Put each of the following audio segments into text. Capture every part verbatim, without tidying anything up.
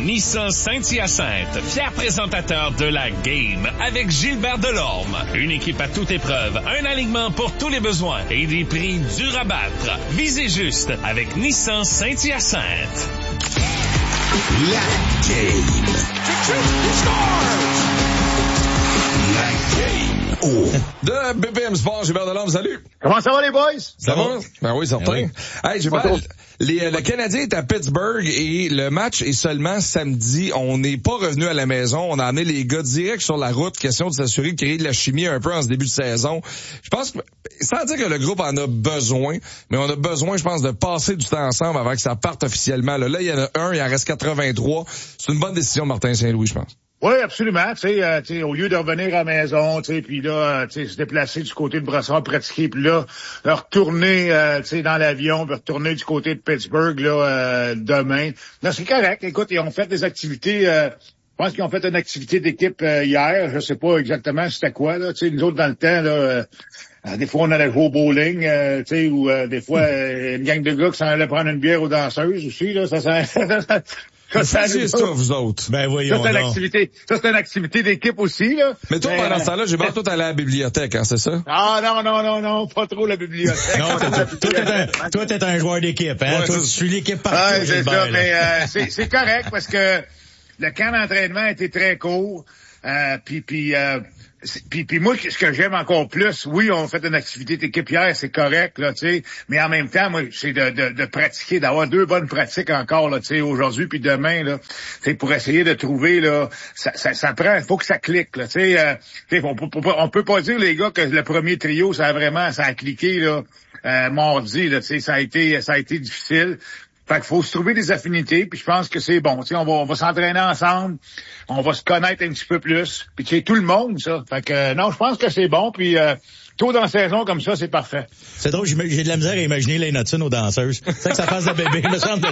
Nissan Saint-Hyacinthe, fier présentateur de la Game avec Gilbert Delorme. Une équipe à toute épreuve, un alignement pour tous les besoins et des prix durs à battre. Visez juste avec Nissan Saint-Hyacinthe. La Game. La Game. Oh. De B P M Sport, Gilbert Delorme, salut. Comment ça va les boys? Ça, ça va? va? Ben oui, certain. Ben oui. Hey, Gilbert, les, le Canadien est à Pittsburgh et le match est seulement samedi. On n'est pas revenu à la maison. On a amené les gars direct sur la route. Question de s'assurer de créer de la chimie un peu en ce début de saison. Je pense que, sans dire que le groupe en a besoin, mais on a besoin, je pense, de passer du temps ensemble avant que ça parte officiellement. Là, là il y en a un, il en reste quatre-vingt-trois. C'est une bonne décision, Martin Saint-Louis, je pense. Oui, absolument. Tu sais, euh, tu sais, au lieu de revenir à la maison, tu sais, puis là, tu sais, se déplacer du côté de Brossard, pratiquer, puis là, retourner, euh, tu sais, dans l'avion, puis retourner du côté de Pittsburgh, là, euh, demain. Là, c'est correct. Écoute, ils ont fait des activités. Euh, je pense qu'ils ont fait une activité d'équipe euh, hier. Je sais pas exactement c'était quoi. Là, tu sais, nous autres dans le temps, là. Euh, des fois, on allait jouer au bowling, euh, tu sais, ou euh, des fois, euh, une gang de gars qui s'en allaient prendre une bière aux danseuses aussi. Là, ça, ça. Ça, ça, c'est ça, vous autres. Ben, voyons. Ça, c'est une activité, ça, c'est une activité d'équipe aussi, là. Mais toi, mais, pendant ce temps-là, j'ai pas tout allé à la bibliothèque, hein, c'est ça? Ah, non, non, non, non, pas trop la bibliothèque. Non, toi, t'es un, toi, t'es un joueur d'équipe, hein. Ouais, toi, tu suis l'équipe partout. Ouais, c'est ça, mais, euh, c'est, c'est correct parce que le camp d'entraînement a été très court, euh, puis, puis, euh, Puis, puis moi, ce que j'aime encore plus, oui, on fait une activité d'équipe hier, c'est correct, là, tu sais, mais en même temps, moi, c'est de, de, de pratiquer, d'avoir deux bonnes pratiques encore, là, tu sais, aujourd'hui puis demain, là, tu sais, pour essayer de trouver, là, ça, ça, ça prend, il faut que ça clique, là, tu sais, euh, on, on, on peut pas dire, les gars, que le premier trio, ça a vraiment, ça a cliqué, là, euh, mardi, là, tu sais, ça a été, ça a été difficile. Fait qu'il faut se trouver des affinités, puis je pense que c'est bon. Tu sais, on va, on va s'entraîner ensemble, on va se connaître un petit peu plus, puis tu sais, tout le monde, ça. Fait que euh, non, je pense que c'est bon, puis euh, tôt dans la saison comme ça, c'est parfait. C'est drôle, j'ai de la misère à imaginer Lane Hudson aux danseuses. C'est ça que ça fasse de bébé, me semble.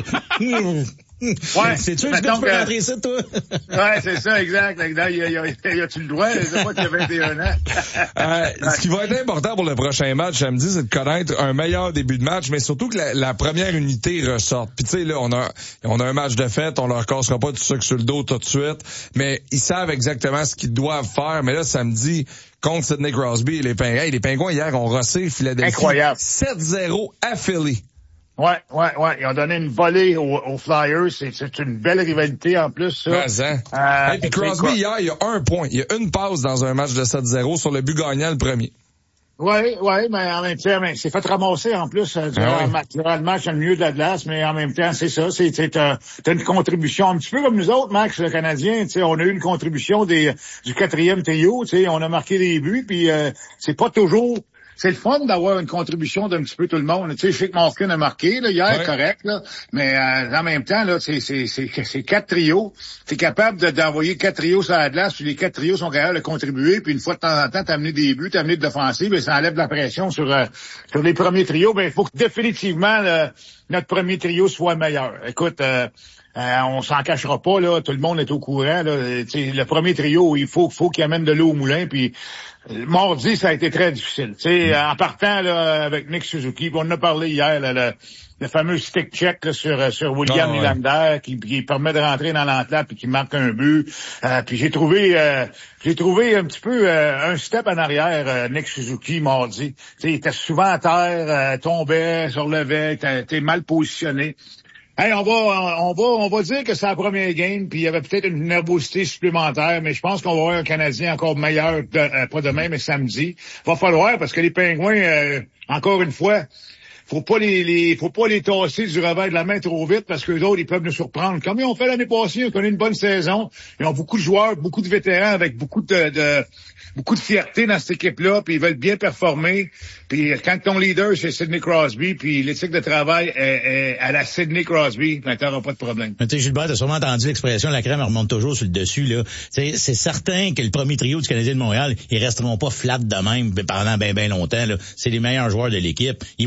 Ouais. C'est-tu que tu peux que... rentrer ça, toi? Ouais, c'est ça, exact. Y a, y a, y a, y a-tu le droit? Je sais pas qu'il y a vingt et un ans. euh, ce qui va être important pour le prochain match samedi, c'est de connaître un meilleur début de match, mais surtout que la, la première unité ressorte. Puis tu sais, là, on a, on a un match de fête, on leur cassera pas tout ça sur le dos tout de suite, mais ils savent exactement ce qu'ils doivent faire. Mais là, samedi, contre Sidney Crosby, les Pingouins, hey, les Pingouins hier ont rossé Philadelphie. Incroyable. sept zéro à Philly. Ouais, ouais, ouais. Ils ont donné une volée aux, aux Flyers. C'est, c'est une belle rivalité en plus, ça. Ben, hein. euh, hey, puis Crosby, hier, il y a un point. Il y a une passe dans un match de sept zéro sur le but gagnant, le premier. Oui, oui, mais en même temps, mais c'est fait ramasser en plus euh, durant, ah oui. durant le match dans le milieu de la glace, mais en même temps, c'est ça, c'est t'as, t'as une contribution un petit peu comme nous autres, Max, le Canadien, tu sais, on a eu une contribution des du quatrième trio, tu sais, on a marqué des buts, puis euh, c'est pas toujours. C'est le fun d'avoir une contribution d'un petit peu tout le monde. Tu sais, je sais que Malkin a marqué là, hier, ouais. correct, là, mais euh, en même temps, là, c'est, c'est, c'est, c'est quatre trios. T'es capable de, d'envoyer quatre trios sur la glace, puis les quatre trios sont capables de contribuer, puis une fois de temps en temps, t'amener des buts, t'amener de l'offensive, et ça enlève de la pression sur, euh, sur les premiers trios. Ben, il faut que définitivement le, notre premier trio soit meilleur. Écoute, euh, Euh, on s'en cachera pas, là. Tout le monde est au courant, là. Le premier trio, il faut, faut qu'il amène de l'eau au moulin, puis mardi, ça a été très difficile. T'sais, mmh. En partant, là, avec Nick Suzuki, on en a parlé hier, là, le, le fameux stick check, là, sur, sur William oh, Nylander, ouais. qui, qui permet de rentrer dans l'entlap et qui marque un but. Euh, puis j'ai trouvé, euh, j'ai trouvé un petit peu, euh, un step en arrière, euh, Nick Suzuki, mardi. T'sais, il était souvent à terre, euh, tombait, se relevait, était mal positionné. Hey, on va, on va, on va dire que c'est la première game, puis il y avait peut-être une nervosité supplémentaire, mais je pense qu'on va avoir un Canadien encore meilleur, de, euh, pas demain, mais samedi. Va falloir, parce que les Pingouins, euh, encore une fois, faut pas les, les, faut pas les tasser du revers de la main trop vite, parce que les autres, ils peuvent nous surprendre. Comme ils ont fait l'année passée, ils ont connu une bonne saison. Ils ont beaucoup de joueurs, beaucoup de vétérans avec beaucoup de, de beaucoup de fierté dans cette équipe-là, puis ils veulent bien performer. Puis quand ton leader, c'est Sidney Crosby, puis l'éthique de travail est, est à la Sidney Crosby, ben t'auras pas de problème. Tu sais, Gilbert, t'as sûrement entendu l'expression « la crème remonte toujours sur le dessus ». Là, c'est certain que le premier trio du Canadien de Montréal, ils resteront pas flat de même pendant bien, bien longtemps. Là. C'est les meilleurs joueurs de l'équipe. Ils vont être les meilleurs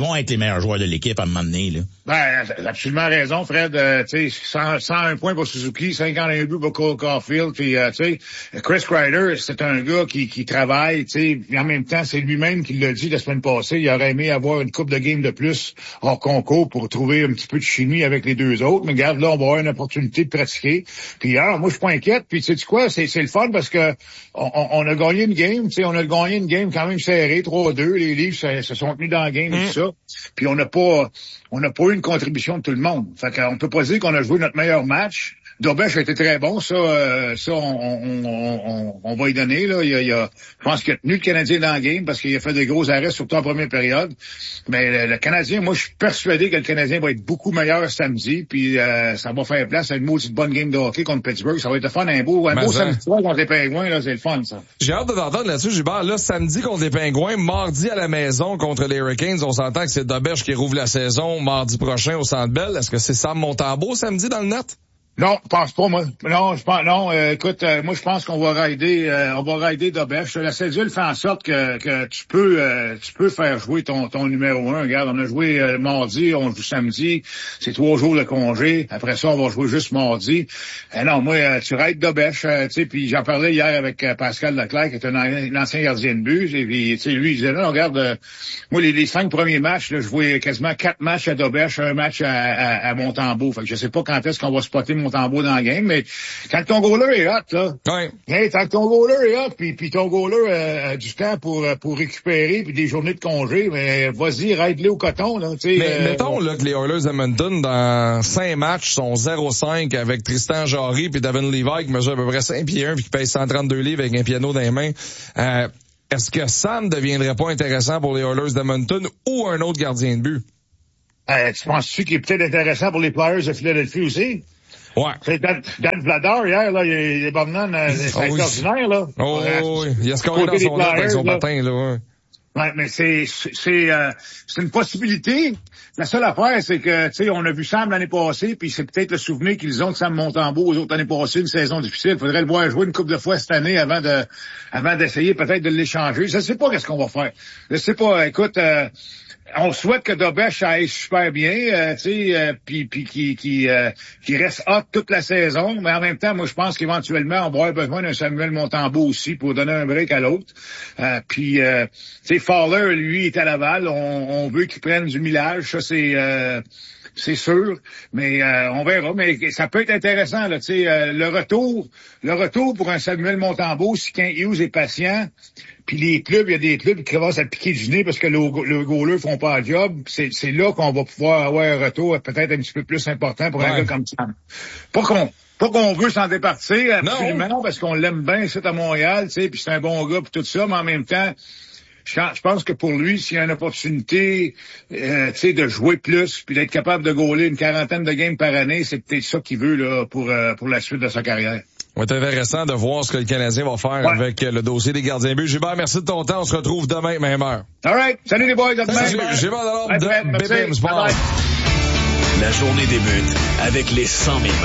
meilleur joueur de l'équipe à un moment donné, là. Ben, t'as absolument raison, Fred. Euh, tu sais, cent, cent un points pour Suzuki, cinquante et un buts pour Cole Caulfield, puis euh, tu sais, Chris Kreider, c'est un gars qui, qui travaille, tu sais, puis en même temps, c'est lui-même qui l'a dit la semaine passée, il aurait aimé avoir une coupe de game de plus hors concours pour trouver un petit peu de chimie avec les deux autres, mais regarde, là, on va avoir une opportunité de pratiquer, puis alors, moi, je suis pas inquiète, puis tu sais quoi, c'est, c'est le fun parce que on, on a gagné une game, tu sais, on a gagné une game quand même serrée, trois à deux, les Leafs se, se sont tenus dans la game et tout ça, puis on n'a pas, on n'a pas eu une contribution de tout le monde. Fait qu'on peut pas dire qu'on a joué notre meilleur match. Dobech a été très bon, ça, euh, ça on, on, on, on va y donner. Là. Il, a, il a, je pense qu'il a tenu le Canadien dans le game parce qu'il a fait des gros arrêts, surtout en première période. Mais le, le Canadien, moi, je suis persuadé que le Canadien va être beaucoup meilleur samedi, puis euh, ça va faire place à une maudite bonne game de hockey contre Pittsburgh. Ça va être le fun, un beau, un beau samedi soir contre les Pingouins, là, c'est le fun, ça. J'ai hâte de t'entendre là-dessus, Gilbert. Là, samedi contre les Pingouins, mardi à la maison contre les Hurricanes. On s'entend que c'est Dobech qui rouvre la saison mardi prochain au Centre Bell. Est-ce que c'est Sam Montembeault samedi dans le net? Non, je pense pas, moi. Non, je pense, non, euh, écoute, euh, moi, je pense qu'on va rider, euh, on va rider Dobech. La cédule fait en sorte que, que tu peux, euh, tu peux faire jouer ton, ton numéro un. Regarde, on a joué euh, mardi, on joue samedi. C'est trois jours de congé. Après ça, on va jouer juste mardi. Euh, non, moi, euh, tu rides Dobech, euh, tu sais, puis j'en parlais hier avec euh, Pascal Leclerc, qui est un, un ancien gardien de but. Et puis, tu sais, lui, il disait, non, regarde, euh, moi, les, les cinq premiers matchs, là, je jouais quasiment quatre matchs à Dobech, un match à, à, à Montembeault. Fait que je sais pas quand est-ce qu'on va spotter Montembeault dans le game, mais quand ton goaler est hot, là, ouais. Hey, quand ton goaler est hot, puis, puis ton goaler euh, a du temps pour pour récupérer, puis des journées de congé, mais vas-y, raide-le au coton, là, tu sais. Mais euh, mettons là que les Oilers d'Edmonton, dans cinq matchs, sont zéro cinq avec Tristan Jarry puis Devin Levi qui mesure à peu près cinq pieds un puis qui pèse cent trente-deux livres avec un piano dans les mains. Euh, est-ce que Sam deviendrait pas intéressant pour les Oilers d'Edmonton ou un autre gardien de but? Euh, tu penses-tu qu'il est peut-être intéressant pour les Flyers de Philadelphie aussi? Ouais. C'est Dan, Dan Vladar, hier, là, il est, il est Bobnan, euh, c'est oh, extraordinaire, là. Oh, euh, oui. Il a scoré dans son net avec son patin, là, ouais. Ouais, mais c'est c'est euh, c'est une possibilité. La seule affaire, c'est que, tu sais, on a vu Sam l'année passée, puis c'est peut-être le souvenir qu'ils ont de Sam Montembeault aux autres années passées, une saison difficile. Il faudrait le voir jouer une couple de fois cette année avant de avant d'essayer peut-être de l'échanger. Je sais pas qu'est-ce qu'on va faire. Je sais pas, écoute, euh, on souhaite que Dobech aille super bien, euh, tu sais, euh, puis puis qui qui euh, qui reste hot toute la saison, mais en même temps, moi je pense qu'éventuellement on va avoir besoin d'un Samuel Montembeault aussi pour donner un break à l'autre. Euh, puis euh, tu sais, Fowler, lui, est à Laval, on, on veut qu'il prenne du millage, ça c'est euh, c'est sûr, mais euh, on verra. Mais ça peut être intéressant, là, tu sais, euh, le retour, le retour pour un Samuel Montembeault, si Kent Hughes est patient. Puis les clubs, il y a des clubs qui commencent à piquer du nez parce que le, le goaler font pas le job. C'est, c'est là qu'on va pouvoir avoir un retour peut-être un petit peu plus important pour ouais. un gars comme Sam. Pas qu'on, pas qu'on veut s'en départir, absolument, non. Parce qu'on l'aime bien ici à Montréal, tu sais, puis c'est un bon gars puis tout ça, mais en même temps, je pense que pour lui, s'il y a une opportunité, euh, tu sais, de jouer plus, puis d'être capable de goaler une quarantaine de games par année, c'est peut-être ça qu'il veut là pour euh, pour la suite de sa carrière. Va être intéressant de voir ce que le Canadien va faire ouais. avec le dossier des gardiens de but. Gilbert, merci de ton temps. On se retrouve demain, même heure. All right. Salut les boys. À demain. Gilbert Delorme de B P M Sport. La journée débute avec les cent mille